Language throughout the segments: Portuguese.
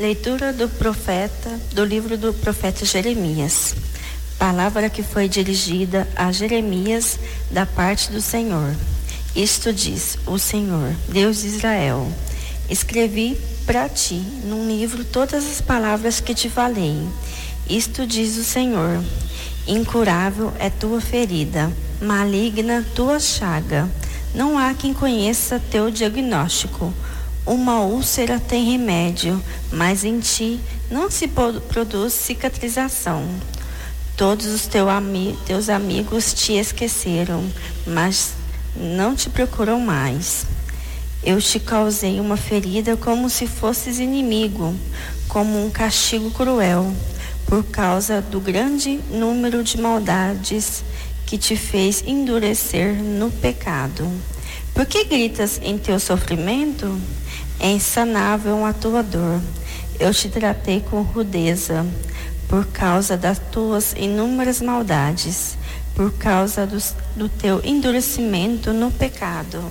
Leitura do livro do profeta Jeremias. Palavra que foi dirigida a Jeremias da parte do Senhor. Isto diz o Senhor, Deus de Israel: escrevi para ti num livro todas as palavras que te falei. Isto diz o Senhor: incurável é tua ferida, maligna tua chaga. Não há quem conheça teu diagnóstico. Uma úlcera tem remédio, mas em ti não se produz cicatrização. Todos os teus amigos te esqueceram, mas não te procuram mais. Eu te causei uma ferida como se fosses inimigo, como um castigo cruel, por causa do grande número de maldades que te fez endurecer no pecado. Por que gritas em teu sofrimento? É insanável a tua dor. Eu te tratei com rudeza, por causa das tuas inúmeras maldades, por causa do teu endurecimento no pecado.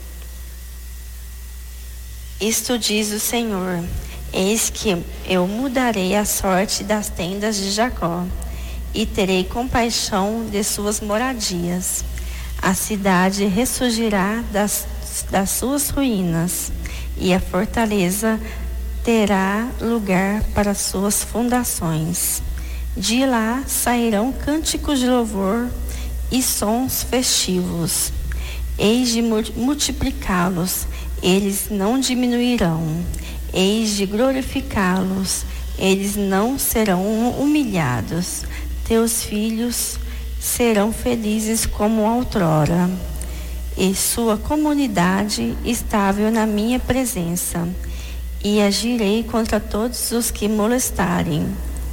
Isto diz o Senhor: eis que eu mudarei a sorte das tendas de Jacó, e terei compaixão de suas moradias. A cidade ressurgirá das suas ruínas, e a fortaleza terá lugar para suas fundações. De lá sairão cânticos de louvor e sons festivos. Eis de multiplicá-los, eles não diminuirão. Eis de glorificá-los, eles não serão humilhados. Teus filhos serão felizes como outrora, e sua comunidade estável na minha presença. E agirei contra todos os que molestarem.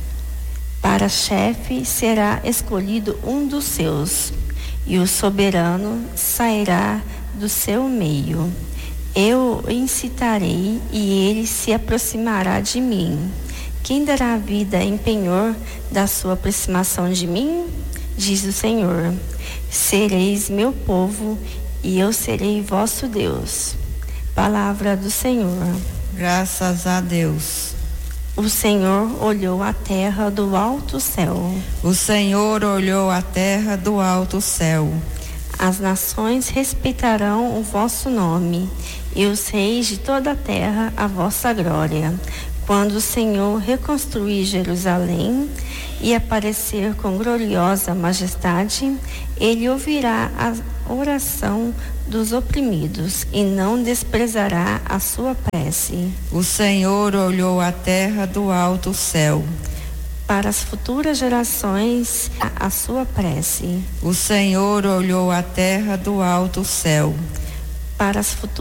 Para chefe será escolhido um dos seus, e o soberano sairá do seu meio. Eu o incitarei, e ele se aproximará de mim. Quem dará vida em penhor da sua aproximação de mim? Diz o Senhor: sereis meu povo, e eu serei vosso Deus. Palavra do Senhor. Graças a Deus. O Senhor olhou a terra do alto céu. O Senhor olhou a terra do alto céu. As nações respeitarão o vosso nome, e os reis de toda a terra a vossa glória. Quando o Senhor reconstruir Jerusalém e aparecer com gloriosa majestade, ele ouvirá a oração dos oprimidos e não desprezará a sua prece. O Senhor olhou a terra do alto céu. Para as futuras gerações, a sua prece. O Senhor olhou a terra do alto céu. Para as futuras